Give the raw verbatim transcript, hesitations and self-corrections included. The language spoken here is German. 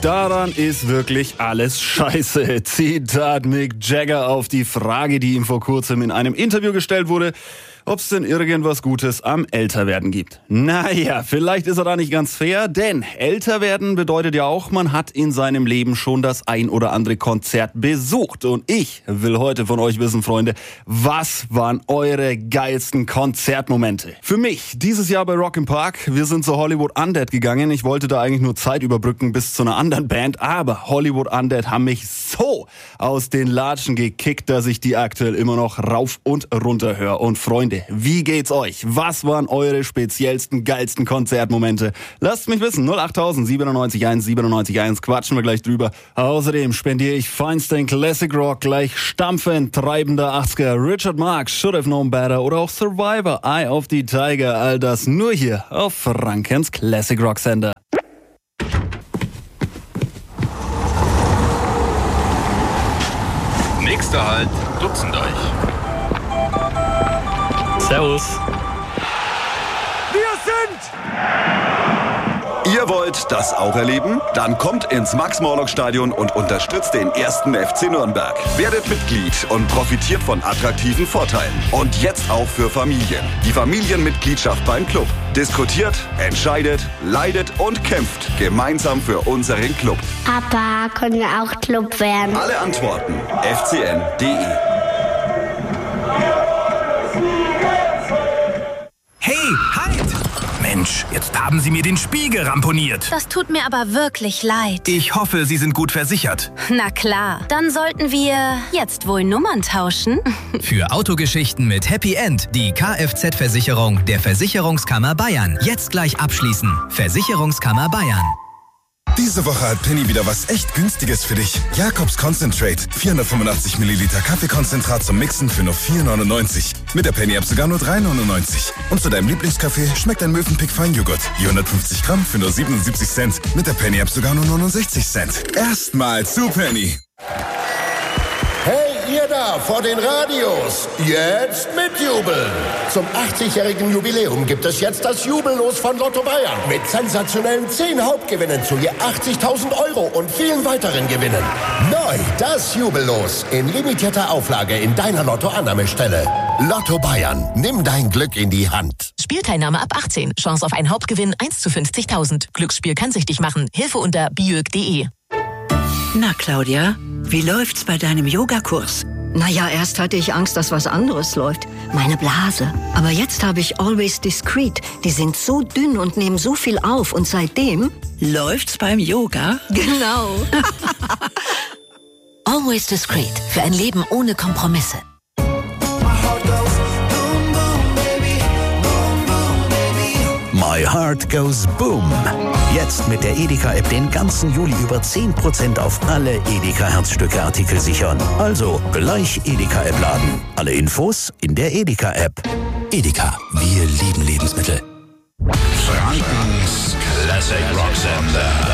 daran ist wirklich alles scheiße. Zitat Mick Jagger auf die Frage, die ihm vor kurzem in einem Interview gestellt wurde, ob es denn irgendwas Gutes am Älterwerden gibt. Naja, vielleicht ist er da nicht ganz fair, denn Älterwerden bedeutet ja auch, man hat in seinem Leben schon das ein oder andere Konzert besucht. Und ich will heute von euch wissen, Freunde, was waren eure geilsten Konzertmomente? Für mich dieses Jahr bei Rock im Park, wir sind zu Hollywood Undead gegangen. Ich wollte da eigentlich nur Zeit überbrücken bis zu einer anderen Band, aber Hollywood Undead haben mich so aus den Latschen gekickt, dass ich die aktuell immer noch rauf und runter höre. Und Freunde, wie geht's euch? Was waren eure speziellsten, geilsten Konzertmomente? Lasst mich wissen. null acht null null sieben neun eins sieben neun eins. Quatschen wir gleich drüber. Außerdem spendiere ich feinsten Classic Rock, gleich stampfend treibender achtziger. Richard Marx, Should Have Known Better oder auch Survivor, Eye of the Tiger. All das nur hier auf Frankens Classic Rock Sender. Nächster Halt, Dutzendreich. Servus. Wir sind... Ihr wollt das auch erleben? Dann kommt ins Max-Morlock-Stadion und unterstützt den ersten F C Nürnberg. Werdet Mitglied und profitiert von attraktiven Vorteilen. Und jetzt auch für Familien. Die Familienmitgliedschaft beim Club. Diskutiert, entscheidet, leidet und kämpft gemeinsam für unseren Club. Papa, können wir auch Club werden? Alle Antworten f c n punkt d e. Hey, halt! Mensch, jetzt haben Sie mir den Spiegel ramponiert. Das tut mir aber wirklich leid. Ich hoffe, Sie sind gut versichert. Na klar, dann sollten wir jetzt wohl Nummern tauschen. Für Autogeschichten mit Happy End die Kfz-Versicherung der Versicherungskammer Bayern. Jetzt gleich abschließen. Versicherungskammer Bayern. Diese Woche hat Penny wieder was echt Günstiges für dich. Jakobs Concentrate. vierhundertfünfundachtzig Milliliter Kaffeekonzentrat zum Mixen für nur vier neunundneunzig. Mit der Penny-App sogar nur drei neunundneunzig. Und zu deinem Lieblingskaffee schmeckt ein Mövenpick Feinjoghurt. Je hundertfünfzig Gramm für nur siebenundsiebzig Cent. Mit der Penny-App sogar nur neunundsechzig Cent. Erstmal zu Penny. Hey, ihr da vor den Radios, jetzt mitjubeln. Zum achtzigjährigen Jubiläum gibt es jetzt das Jubellos von Lotto Bayern. Mit sensationellen zehn Hauptgewinnen zu je achtzigtausend Euro und vielen weiteren Gewinnen. Neu das Jubellos in limitierter Auflage in deiner Lotto-Annahmestelle. Lotto Bayern, nimm dein Glück in die Hand. Spielteilnahme ab achtzehn. Chance auf einen Hauptgewinn eins zu fünfzigtausend. Glücksspiel kann süchtig machen. Hilfe unter biög punkt de. Na, Claudia, wie läuft's bei deinem Yogakurs? Naja, erst hatte ich Angst, dass was anderes läuft. Meine Blase. Aber jetzt habe ich Always Discreet. Die sind so dünn und nehmen so viel auf. Und seitdem... Läuft's beim Yoga? Genau. Always Discreet. Für ein Leben ohne Kompromisse. My Heart Goes Boom. Jetzt mit der Edeka-App den ganzen Juli über zehn Prozent auf alle Edeka-Herzstücke-Artikel sichern. Also gleich Edeka-App laden. Alle Infos in der Edeka-App. Edeka, wir lieben Lebensmittel. Frankens Classic Rock Sender.